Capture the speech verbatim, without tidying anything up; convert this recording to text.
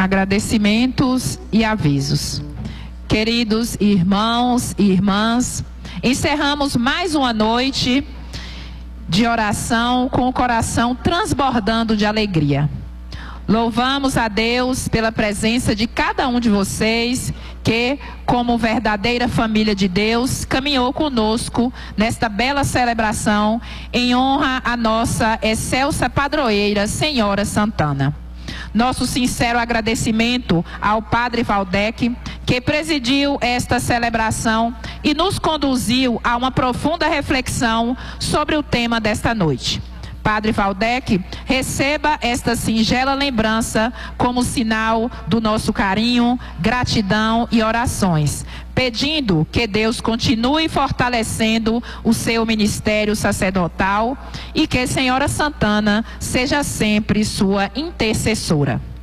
Agradecimentos e avisos. Queridos irmãos e irmãs, encerramos mais uma noite de oração com o coração transbordando de alegria. Louvamos a Deus pela presença de cada um de vocês que, como verdadeira família de Deus, caminhou conosco nesta bela celebração em honra à nossa excelsa padroeira, Senhora Santana. Nosso sincero agradecimento ao Padre Valdec, que presidiu esta celebração e nos conduziu a uma profunda reflexão sobre o tema desta noite. Padre Valdec, receba esta singela lembrança como sinal do nosso carinho, gratidão e orações, pedindo que Deus continue fortalecendo o seu ministério sacerdotal e que Senhora Santana seja sempre sua intercessora.